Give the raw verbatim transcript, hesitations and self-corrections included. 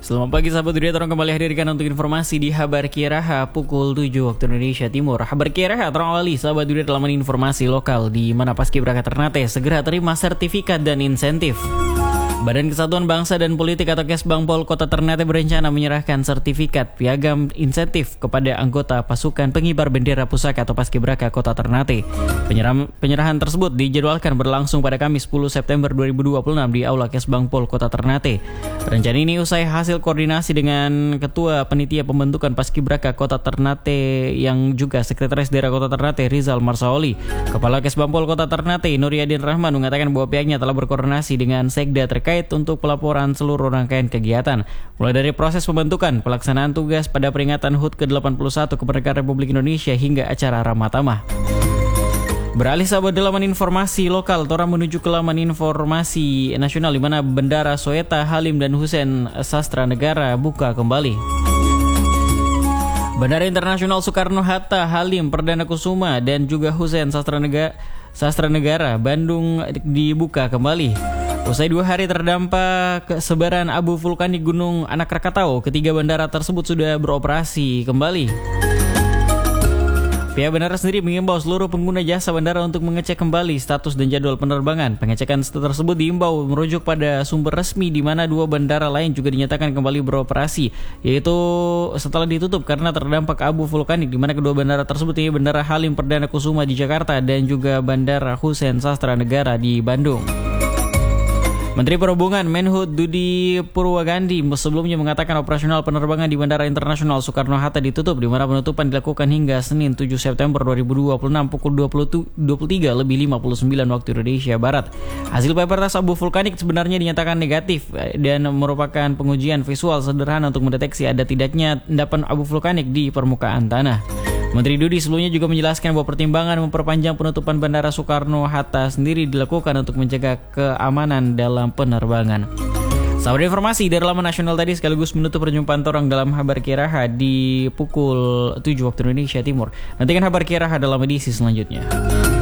Selamat pagi sahabat Dunia, torong kembali hadirkan untuk informasi di Habar Kiaraha pukul tujuh waktu Indonesia Timur. Habar Kiaraha torong awali sahabat Dunia dalam informasi lokal di mana Paskibraka Ternate segera terima sertifikat dan insentif. Badan Kesatuan Bangsa dan Politik atau Kesbangpol Kota Ternate berencana menyerahkan sertifikat piagam insentif kepada anggota pasukan pengibar bendera pusaka atau Paskibraka Kota Ternate. Penyerahan, penyerahan tersebut dijadwalkan berlangsung pada Kamis sepuluh September dua ribu dua puluh enam di Aula Kesbangpol Kota Ternate. Rencana ini usai hasil koordinasi dengan Ketua Panitia Pembentukan Paskibraka Kota Ternate yang juga Sekretaris Daerah Kota Ternate Rizal Marsaoli. Kepala Kesbangpol Kota Ternate Nuryadin Rahman mengatakan bahwa pihaknya telah berkoordinasi dengan Sekda terkait untuk pelaporan seluruh rangkaian kegiatan, mulai dari proses pembentukan, pelaksanaan tugas pada peringatan H U T ke delapan puluh satu Kemerdekaan Republik Indonesia hingga acara Ramatamah. Beralih sahabat di laman informasi lokal, Tora menuju ke laman informasi nasional di mana Bandara Soeta, Halim dan Hussein Sastra Negara buka kembali. Bandara Internasional Soekarno-Hatta, Halim Perdana Kusuma dan juga Hussein Sastra Negara, Sastra Negara Bandung dibuka kembali. Usai dua hari terdampak sebaran abu vulkanik Gunung Anak Rakatau, ketiga bandara tersebut sudah beroperasi kembali. Pihak bandara sendiri mengimbau seluruh pengguna jasa bandara untuk mengecek kembali status dan jadwal penerbangan. Pengecekan tersebut diimbau merujuk pada sumber resmi di mana dua bandara lain juga dinyatakan kembali beroperasi, yaitu setelah ditutup karena terdampak abu vulkanik, di mana kedua bandara tersebut ini Bandara Halim Perdana Kusuma di Jakarta dan juga Bandara Hussein Sastra Negara di Bandung. Menteri Perhubungan Menhub Budi Purwagandi sebelumnya mengatakan operasional penerbangan di Bandara Internasional Soekarno-Hatta ditutup, di mana penutupan dilakukan hingga Senin tujuh September dua ribu dua puluh enam pukul dua puluh tiga lebih lima puluh sembilan waktu Indonesia Barat. Hasil paper tes abu vulkanik sebenarnya dinyatakan negatif dan merupakan pengujian visual sederhana untuk mendeteksi ada tidaknya endapan abu vulkanik di permukaan tanah. Menteri Budi sebelumnya juga menjelaskan bahwa pertimbangan memperpanjang penutupan Bandara Soekarno-Hatta sendiri dilakukan untuk menjaga keamanan dalam penerbangan. Sahabat informasi dari laman nasional tadi sekaligus menutup perjumpaan torang dalam Habar Kiaraha di pukul tujuh waktu Indonesia Timur. Nantikan Habar Kiaraha dalam edisi selanjutnya.